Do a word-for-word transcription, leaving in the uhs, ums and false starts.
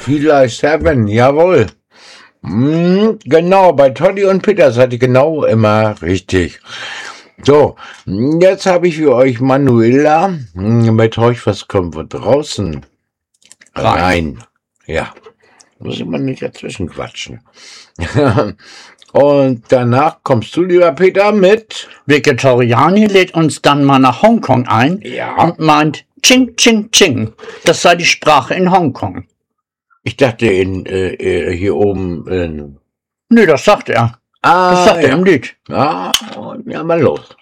Vielleicht Seven, jawohl. Hm, genau, bei Toddy und Peter seid ihr genau immer richtig. So, jetzt habe ich für euch Manuela. Mit euch, was kommen wir draußen? Rein. Rein. Ja, muss man nicht dazwischen quatschen. Und danach kommst du, lieber Peter, mit... Vegetariani lädt uns dann mal nach Hongkong ein Ja. und meint, Ching, Ching, Ching. Das sei die Sprache in Hongkong. Ich dachte in äh, hier oben... In Nö, das sagt er. ah, Das sagt ja. er im Lied. Ah, ja, mal los.